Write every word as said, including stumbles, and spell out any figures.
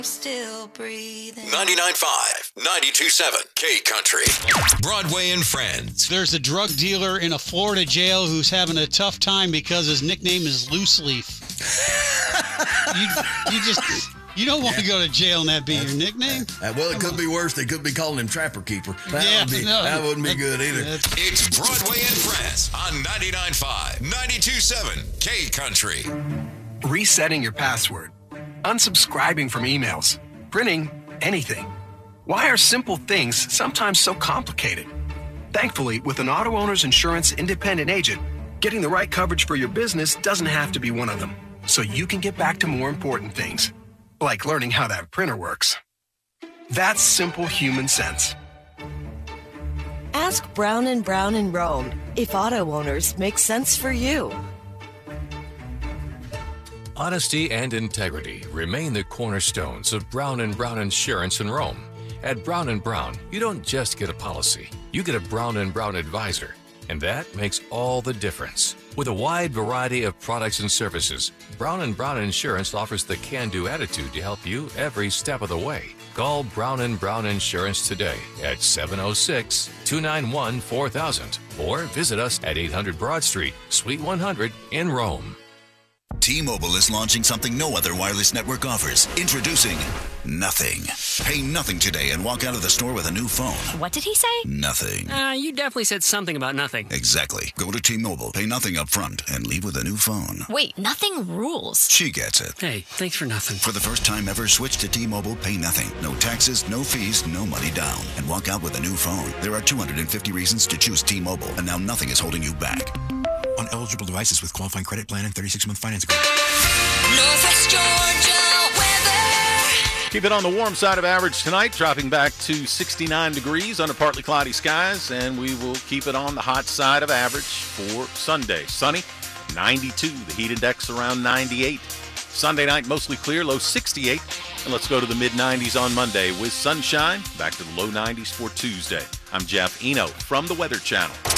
Still breathing. ninety-nine point five, ninety-two point seven, K Country. Broadway and Friends. There's a drug dealer in a Florida jail who's having a tough time because his nickname is Loose Leaf. you, you just... You don't want yeah. to go to jail and that be your nickname? Uh, well, it Come could on. be worse. They could be calling him Trapper Keeper. That, yeah, would be, no, that wouldn't be good either. It's Broadway and Friends on ninety-nine point five, ninety-two point seven, K Country. Resetting your password, unsubscribing from emails, printing anything. Why are simple things sometimes so complicated? Thankfully, with an auto owner's insurance independent agent, getting the right coverage for your business doesn't have to be one of them. So you can get back to more important things, like learning how that printer works. That's simple human sense. Ask Brown and Brown in Rome if auto owners make sense for you. Honesty and integrity remain the cornerstones of Brown and Brown Insurance in Rome. At Brown and Brown, you don't just get a policy, you get a Brown and Brown advisor, and that makes all the difference. With a wide variety of products and services, Brown and Brown Insurance offers the can-do attitude to help you every step of the way. Call Brown and Brown Insurance today at seven oh six, two nine one, four thousand or visit us at eight hundred Broad Street, Suite one hundred in Rome. T-Mobile is launching something no other wireless network offers. Introducing Nothing. Pay nothing today and walk out of the store with a new phone. What did he say? Nothing. Uh, you definitely said something about nothing. Exactly. Go to T-Mobile, pay nothing up front, and leave with a new phone. Wait, nothing rules. She gets it. Hey, thanks for nothing. For the first time ever, switch to T-Mobile, pay nothing. No taxes, no fees, no money down. And walk out with a new phone. There are two hundred fifty reasons to choose T-Mobile, and now nothing is holding you back. On eligible devices with qualifying credit plan and thirty-six month finance agreement. Northwest Georgia weather. Keep it on the warm side of average tonight, dropping back to sixty-nine degrees under partly cloudy skies, and we will keep it on the hot side of average for Sunday. Sunny, ninety-two. The heat index around ninety-eight. Sunday night, mostly clear, low sixty-eight. And let's go to the mid nineties on Monday with sunshine. Back to the low nineties for Tuesday. I'm Jeff Eno from the Weather Channel.